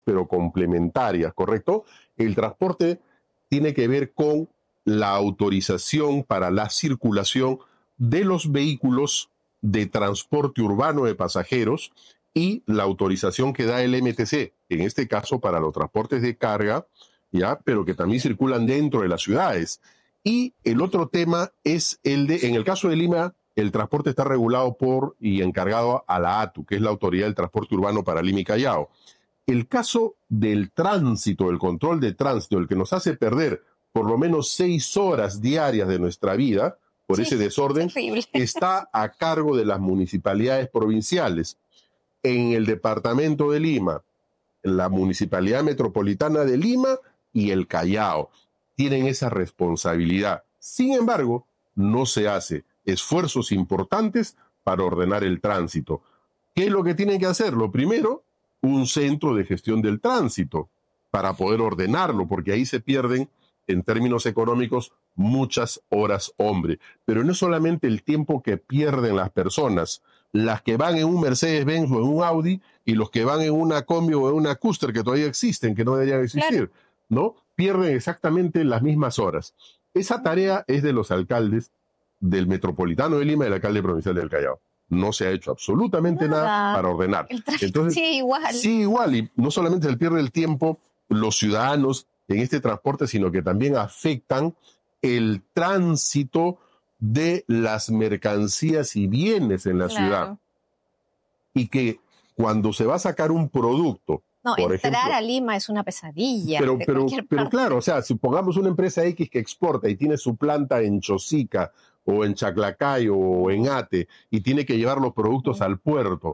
pero complementarias, ¿correcto? El transporte tiene que ver con la autorización para la circulación de los vehículos de transporte urbano de pasajeros y la autorización que da el MTC, en este caso para los transportes de carga, ¿ya? Pero que también circulan dentro de las ciudades. Y el otro tema es en el caso de Lima, el transporte está regulado por y encargado a la ATU, que es la Autoridad del Transporte Urbano para Lima y Callao. El caso del tránsito, el control de tránsito, el que nos hace perder por lo menos 6 horas diarias de nuestra vida por ese desorden, está a cargo de las municipalidades provinciales. En el departamento de Lima, la Municipalidad Metropolitana de Lima y el Callao tienen esa responsabilidad. Sin embargo, no se hace esfuerzos importantes para ordenar el tránsito. ¿Qué es lo que tienen que hacer? Lo primero, un centro de gestión del tránsito para poder ordenarlo, porque ahí se pierden, en términos económicos, muchas horas hombre. Pero no es solamente el tiempo que pierden las personas, las que van en un Mercedes-Benz o en un Audi y los que van en una Combi o en una Custer que todavía existen, que no deberían existir, claro, ¿no? Pierden exactamente las mismas horas. Esa tarea es de los alcaldes del Metropolitano de Lima y del alcalde provincial del Callao. No se ha hecho absolutamente nada para ordenar. Entonces, sí, igual. Sí, igual. Y no solamente se pierde el tiempo los ciudadanos en este transporte, sino que también afectan el tránsito de las mercancías y bienes en la ciudad. Y que cuando se va a sacar un producto, no, por entrar ejemplo, a Lima es una pesadilla. Pero claro, o sea, si pongamos una empresa X que exporta y tiene su planta en Chosica o en Chaclacayo o en Ate y tiene que llevar los productos al puerto,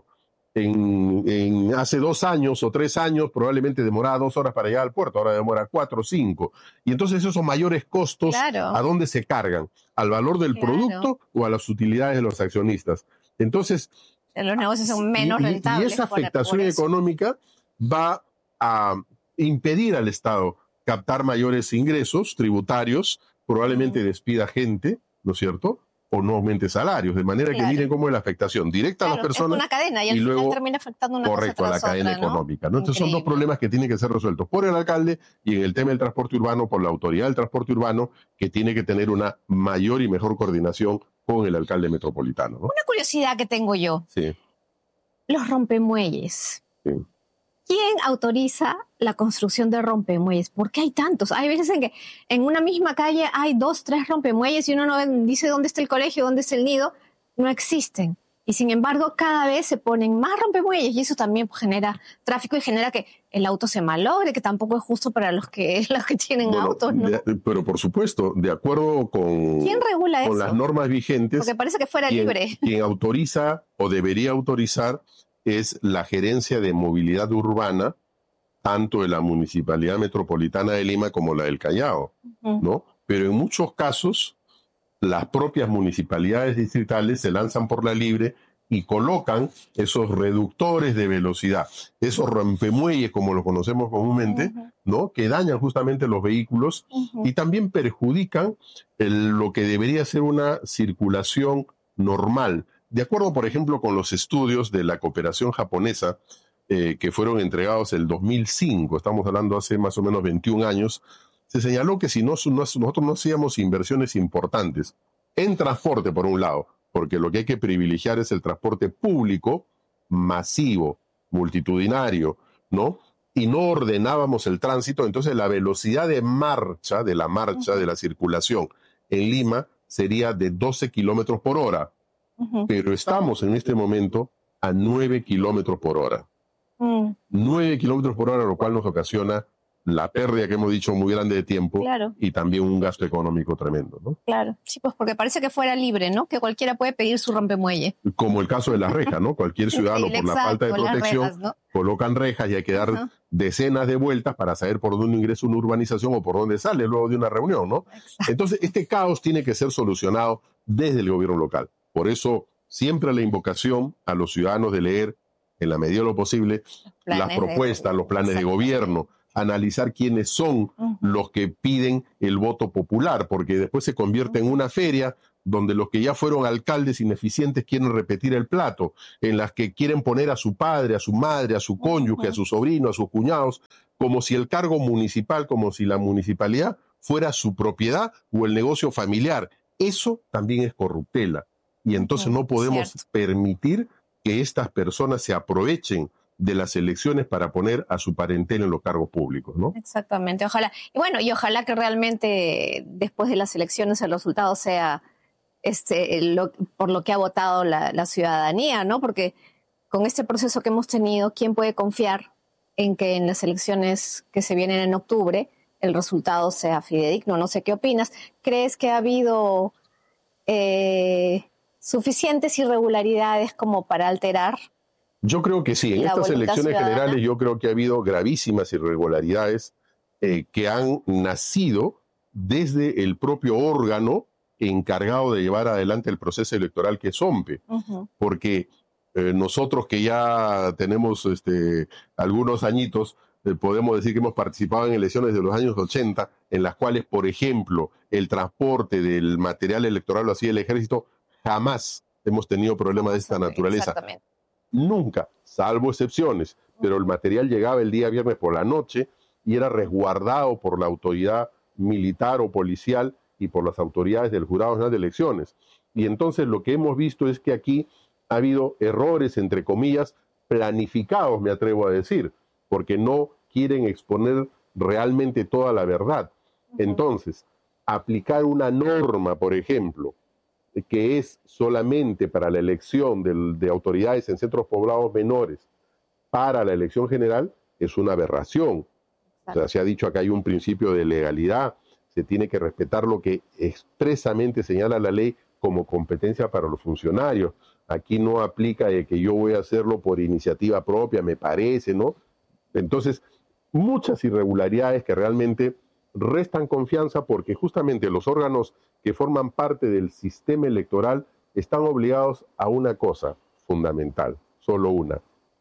hace 2 años o 3 años probablemente demoraba 2 horas para llegar al puerto, ahora demora 4 o 5. Y entonces esos mayores costos, ¿a dónde se cargan? ¿Al valor del producto o a las utilidades de los accionistas? Entonces, los negocios son menos rentables. Y esa afectación económica va a impedir al Estado captar mayores ingresos tributarios, probablemente despida gente, ¿no es cierto?, o no aumente salarios, de manera que miren cómo es la afectación directa a las personas. Es una cadena y al final luego, termina afectando una correcto, cosa a la cadena otra, ¿no? económica, ¿no? Entonces son 2 problemas que tienen que ser resueltos por el alcalde y en el tema del transporte urbano por la autoridad del transporte urbano, que tiene que tener una mayor y mejor coordinación con el alcalde metropolitano, ¿no? Una curiosidad que tengo yo. Sí. Los rompemuelles. Sí. ¿Quién autoriza la construcción de rompemuelles? ¿Por qué hay tantos? Hay veces en que en una misma calle hay 2, 3 rompemuelles y uno no dice dónde está el colegio, dónde está el nido. No existen. Y sin embargo, cada vez se ponen más rompemuelles y eso también genera tráfico y genera que el auto se malogre, que tampoco es justo para los que tienen autos, ¿no? Pero por supuesto, de acuerdo con, ¿quién regula con eso? Las normas vigentes. Porque parece que fuera libre. Quien autoriza o debería autorizar es la Gerencia de Movilidad Urbana, tanto de la Municipalidad Metropolitana de Lima como la del Callao, ¿no? Pero en muchos casos, las propias municipalidades distritales se lanzan por la libre y colocan esos reductores de velocidad, esos rompemuelles, como los conocemos comúnmente, ¿no?, que dañan justamente los vehículos y también perjudican lo que debería ser una circulación normal. De acuerdo, por ejemplo, con los estudios de la cooperación japonesa que fueron entregados en el 2005, estamos hablando hace más o menos 21 años, se señaló que si nosotros no hacíamos inversiones importantes en transporte, por un lado, porque lo que hay que privilegiar es el transporte público, masivo, multitudinario, ¿no? Y no ordenábamos el tránsito, entonces la velocidad de la circulación en Lima sería de 12 kilómetros por hora. Pero estamos en este momento a 9 kilómetros por hora. 9 kilómetros por hora, lo cual nos ocasiona la pérdida que hemos dicho muy grande de tiempo y también un gasto económico tremendo, ¿no? Claro, sí, pues porque parece que fuera libre, ¿no? Que cualquiera puede pedir su rompemuelle. Como el caso de las rejas, ¿no? Cualquier ciudadano por la falta de protección rejas, ¿no?, colocan rejas y hay que dar decenas de vueltas para saber por dónde ingresa una urbanización o por dónde sale luego de una reunión, ¿no? Exacto. Entonces, este caos tiene que ser solucionado desde el gobierno local. Por eso, siempre la invocación a los ciudadanos de leer, en la medida de lo posible, las propuestas, los planes de gobierno, analizar quiénes son los que piden el voto popular, porque después se convierte en una feria donde los que ya fueron alcaldes ineficientes quieren repetir el plato, en las que quieren poner a su padre, a su madre, a su cónyuge, a su sobrino, a sus cuñados, como si el cargo municipal, como si la municipalidad fuera su propiedad o el negocio familiar. Eso también es corruptela. Y entonces no podemos permitir que estas personas se aprovechen de las elecciones para poner a su parentela en los cargos públicos, ¿no? Exactamente, ojalá. Y bueno, y ojalá que realmente después de las elecciones el resultado sea por lo que ha votado la ciudadanía, ¿no? Porque con este proceso que hemos tenido, ¿quién puede confiar en que en las elecciones que se vienen en octubre el resultado sea fidedigno? No sé qué opinas. ¿Crees que ha habido suficientes irregularidades como para alterar? Yo creo que sí. En estas elecciones generales yo creo que ha habido gravísimas irregularidades que han nacido desde el propio órgano encargado de llevar adelante el proceso electoral, que es OMPE. Porque nosotros que ya tenemos algunos añitos, podemos decir que hemos participado en elecciones de los años 80, en las cuales, por ejemplo, el transporte del material electoral lo hacía el ejército. Jamás hemos tenido problemas de esta naturaleza. Exactamente. Nunca, salvo excepciones, pero el material llegaba el día viernes por la noche y era resguardado por la autoridad militar o policial y por las autoridades del Jurado Nacional de Elecciones. Y entonces lo que hemos visto es que aquí ha habido errores, entre comillas, planificados, me atrevo a decir, porque no quieren exponer realmente toda la verdad. Entonces, aplicar una norma, por ejemplo, que es solamente para la elección de autoridades en centros poblados menores para la elección general, es una aberración. O sea, se ha dicho acá hay un principio de legalidad, se tiene que respetar lo que expresamente señala la ley como competencia para los funcionarios. Aquí no aplica de que yo voy a hacerlo por iniciativa propia, me parece, ¿no? Entonces, muchas irregularidades que realmente restan confianza, porque justamente los órganos que forman parte del sistema electoral están obligados a una cosa fundamental, solo una: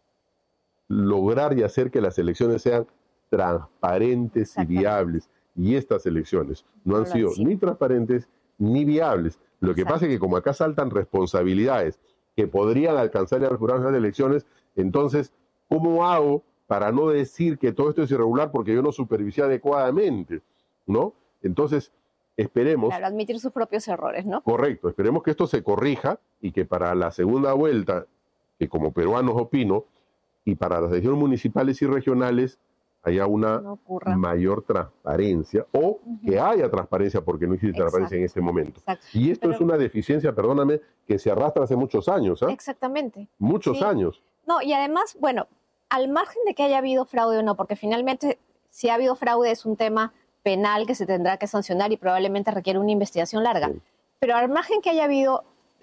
lograr y hacer que las elecciones sean transparentes y viables. Y estas elecciones no han sido ni transparentes ni viables. Lo que pasa es que como acá saltan responsabilidades que podrían alcanzar al Jurado Nacional de Elecciones, entonces, ¿cómo hago para no decir que todo esto es irregular porque yo no supervisé adecuadamente, ¿no? Entonces, esperemos... Claro, admitir sus propios errores, ¿no? Correcto, esperemos que esto se corrija y que para la segunda vuelta, que como peruanos opino, y para las elecciones municipales y regionales haya una mayor transparencia, o que haya transparencia, porque no existe transparencia en este momento. Y esto es una deficiencia, perdóname, que se arrastra hace muchos años. Exactamente. Muchos años. No, y además, bueno, al margen de que haya habido fraude o no, porque finalmente si ha habido fraude es un tema penal que se tendrá que sancionar y probablemente requiere una investigación larga. Sí. Pero al margen que haya habido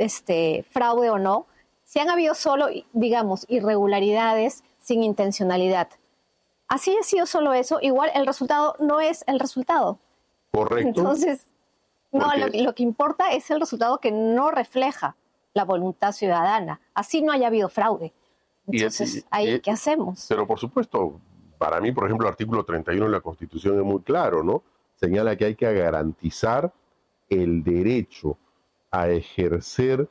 fraude o no, si han habido solo, digamos, irregularidades sin intencionalidad. Así ha sido solo eso, igual el resultado no es el resultado. Correcto. Entonces, no, lo que importa es el resultado que no refleja la voluntad ciudadana. Así no haya habido fraude. Entonces, ahí, ¿qué hacemos? Pero por supuesto, para mí, por ejemplo, el artículo 31 de la Constitución es muy claro, ¿no? Señala que hay que garantizar el derecho a ejercer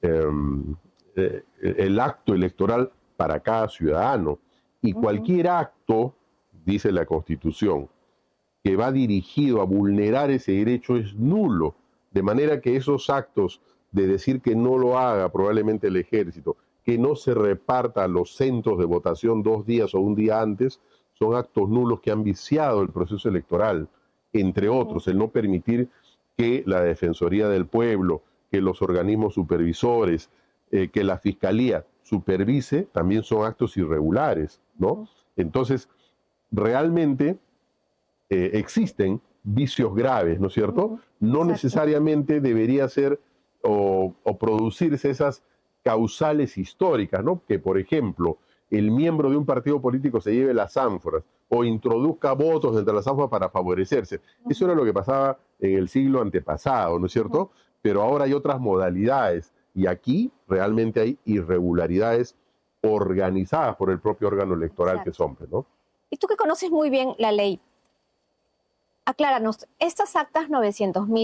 el acto electoral para cada ciudadano. Y cualquier acto, dice la Constitución, que va dirigido a vulnerar ese derecho es nulo. De manera que esos actos de decir que no lo haga probablemente el ejército, que no se reparta a los centros de votación 2 días o un día antes, son actos nulos que han viciado el proceso electoral. Entre otros, el no permitir que la Defensoría del Pueblo, que los organismos supervisores, que la Fiscalía supervise, también son actos irregulares, ¿no? Entonces, realmente existen vicios graves, ¿no es cierto? No necesariamente debería ser o producirse esas causales históricas, ¿no? Que, por ejemplo, el miembro de un partido político se lleve las ánforas o introduzca votos entre las ánforas para favorecerse. Eso era lo que pasaba en el siglo antepasado, ¿no es cierto? Pero ahora hay otras modalidades y aquí realmente hay irregularidades organizadas por el propio órgano electoral que son, ¿no? Y tú que conoces muy bien la ley, acláranos, estas actas 900.000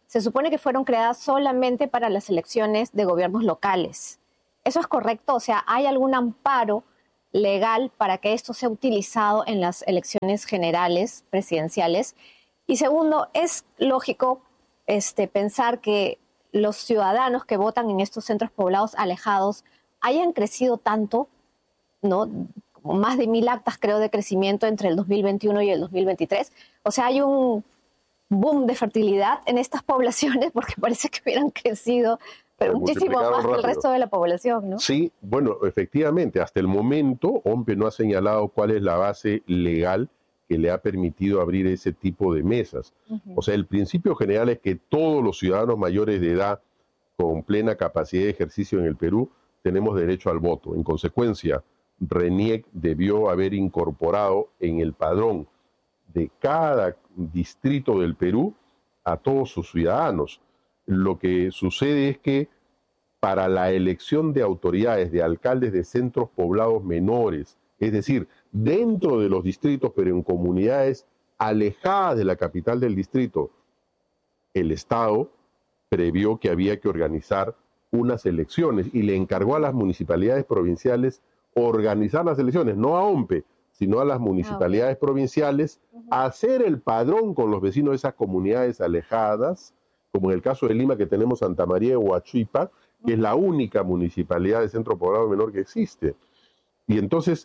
se supone que fueron creadas solamente para las elecciones de gobiernos locales. ¿Eso es correcto? O sea, ¿hay algún amparo legal para que esto sea utilizado en las elecciones generales presidenciales? Y segundo, ¿es lógico pensar que los ciudadanos que votan en estos centros poblados alejados hayan crecido tanto, ¿no? Como más de 1.000 actas, creo, de crecimiento entre el 2021 y el 2023. O sea, hay un boom de fertilidad en estas poblaciones porque parece que hubieran crecido, pero muchísimo más que el resto de la población, ¿no? Sí, bueno, efectivamente, hasta el momento OMPE no ha señalado cuál es la base legal que le ha permitido abrir ese tipo de mesas. O sea, el principio general es que todos los ciudadanos mayores de edad con plena capacidad de ejercicio en el Perú tenemos derecho al voto. En consecuencia, RENIEC debió haber incorporado en el padrón de cada distrito del Perú a todos sus ciudadanos. Lo que sucede es que para la elección de autoridades, de alcaldes de centros poblados menores, es decir, dentro de los distritos, pero en comunidades alejadas de la capital del distrito, el Estado previó que había que organizar unas elecciones y le encargó a las municipalidades provinciales organizar las elecciones, no a OMPE, sino a las municipalidades provinciales, hacer el padrón con los vecinos de esas comunidades alejadas, como en el caso de Lima, que tenemos Santa María de Huachipa, que es la única municipalidad de centro poblado menor que existe. Y entonces,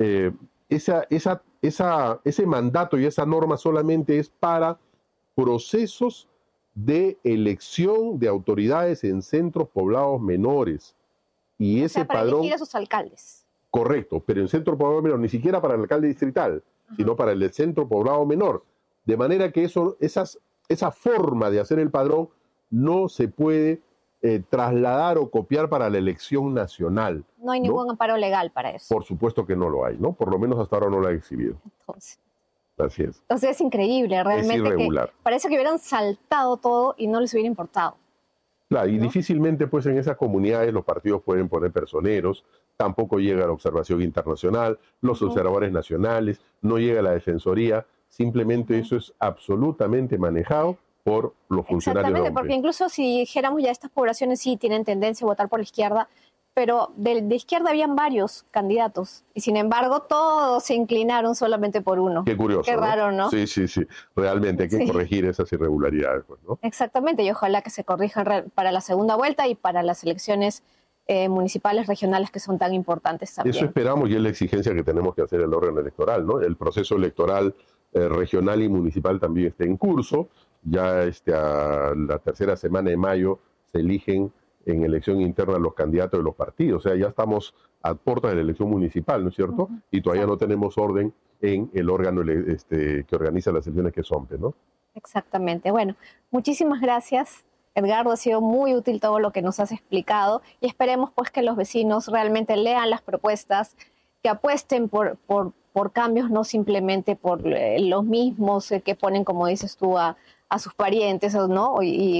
ese mandato y esa norma solamente es para procesos de elección de autoridades en centros poblados menores. Y ese para padrón, elegir a sus alcaldes. Correcto, pero en centro poblado menor, ni siquiera para el alcalde distrital, sino para el centro poblado menor. De manera que esa forma de hacer el padrón no se puede trasladar o copiar para la elección nacional. No hay ningún amparo legal para eso. Por supuesto que no lo hay, ¿no? Por lo menos hasta ahora no lo ha exhibido. Entonces, así es. O sea, es increíble, realmente. Es irregular. Que parece que hubieran saltado todo y no les hubiera importado. Claro, y ¿no? Difícilmente pues en esas comunidades los partidos pueden poner personeros, tampoco llega la observación internacional, los observadores nacionales, no llega la defensoría, simplemente eso es absolutamente manejado por los funcionarios. Exactamente, porque incluso si dijéramos ya estas poblaciones sí tienen tendencia a votar por la izquierda, pero de izquierda habían varios candidatos y sin embargo todos se inclinaron solamente por uno. Qué curioso. Qué raro, ¿no? Sí. Realmente hay que corregir esas irregularidades, pues, ¿no? Exactamente, y ojalá que se corrijan para la segunda vuelta y para las elecciones municipales, regionales, que son tan importantes también. Eso esperamos y es la exigencia que tenemos que hacer el órgano electoral, ¿no? El proceso electoral regional y municipal también está en curso. Ya a la tercera semana de mayo se eligen en elección interna los candidatos de los partidos. O sea, ya estamos a puertas de la elección municipal, ¿no es cierto? Y todavía no tenemos orden en el órgano que organiza las elecciones, que es OMPE, ¿no? Exactamente. Bueno, muchísimas gracias, Edgardo. Ha sido muy útil todo lo que nos has explicado y esperemos pues que los vecinos realmente lean las propuestas, que apuesten por cambios, no simplemente por los mismos que ponen, como dices tú, a sus parientes, ¿no?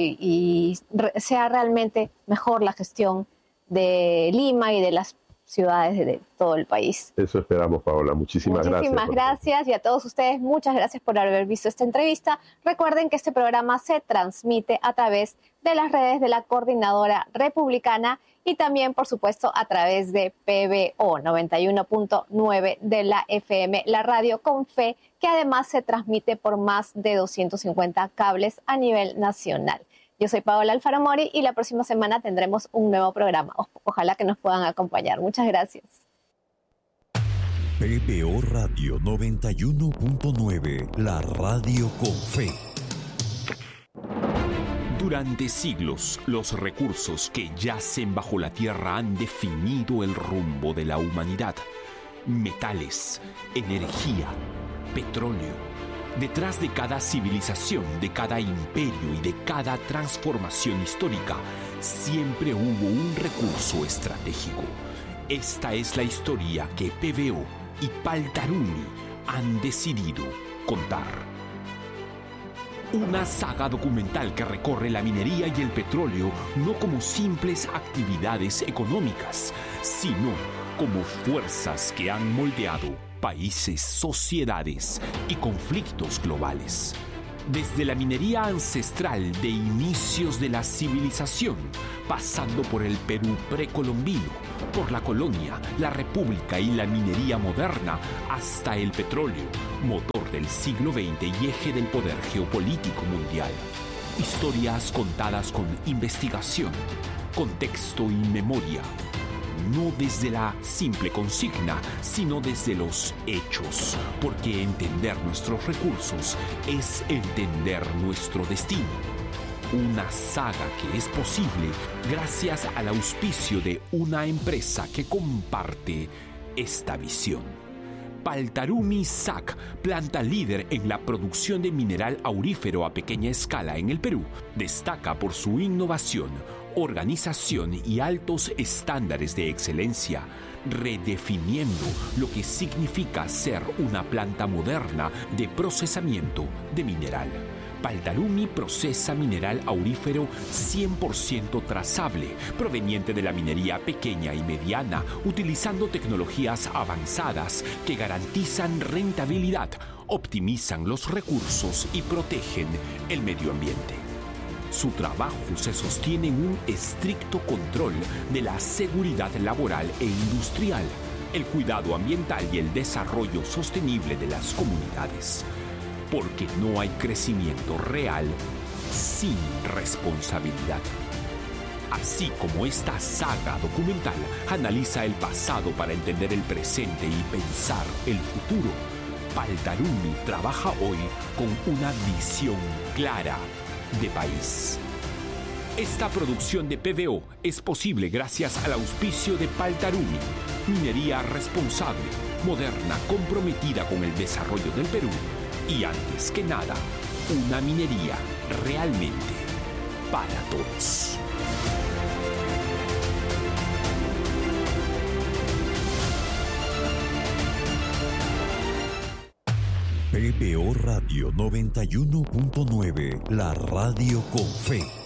Y sea realmente mejor la gestión de Lima y de las ciudades de todo el país. Eso esperamos, Paola. Muchísimas gracias. Muchísimas gracias y a todos ustedes muchas gracias por haber visto esta entrevista. Recuerden que este programa se transmite a través de las redes de la Coordinadora Republicana y también, por supuesto, a través de PBO 91.9 de la FM, la radio con fe, que además se transmite por más de 250 cables a nivel nacional. Yo soy Paola Alfaro Mori y la próxima semana tendremos un nuevo programa. Ojalá que nos puedan acompañar. Muchas gracias. PBO Radio 91.9, la radio con fe. Durante siglos, los recursos que yacen bajo la tierra han definido el rumbo de la humanidad. Metales, energía, petróleo. Detrás de cada civilización, de cada imperio y de cada transformación histórica, siempre hubo un recurso estratégico. Esta es la historia que PBO y Paltaruni han decidido contar. Una saga documental que recorre la minería y el petróleo no como simples actividades económicas, sino como fuerzas que han moldeado países, sociedades y conflictos globales. Desde la minería ancestral de inicios de la civilización, pasando por el Perú precolombino, por la colonia, la república y la minería moderna, hasta el petróleo, motor del siglo XX y eje del poder geopolítico mundial. Historias contadas con investigación, contexto y memoria. No desde la simple consigna, sino desde los hechos, porque entender nuestros recursos es entender nuestro destino. Una saga que es posible gracias al auspicio de una empresa que comparte esta visión. Paltarumi SAC, planta líder en la producción de mineral aurífero a pequeña escala en el Perú, destaca por su innovación, organización y altos estándares de excelencia, redefiniendo lo que significa ser una planta moderna de procesamiento de mineral. Paltarumi procesa mineral aurífero 100% trazable, proveniente de la minería pequeña y mediana, utilizando tecnologías avanzadas que garantizan rentabilidad, optimizan los recursos y protegen el medio ambiente. Su trabajo se sostiene en un estricto control de la seguridad laboral e industrial, el cuidado ambiental y el desarrollo sostenible de las comunidades. Porque no hay crecimiento real sin responsabilidad. Así como esta saga documental analiza el pasado para entender el presente y pensar el futuro, Paltarumi trabaja hoy con una visión clara de país. Esta producción de PVO es posible gracias al auspicio de Paltarumi, minería responsable, moderna, comprometida con el desarrollo del Perú y, antes que nada, una minería realmente para todos. PBO Radio 91.9, la radio con fe.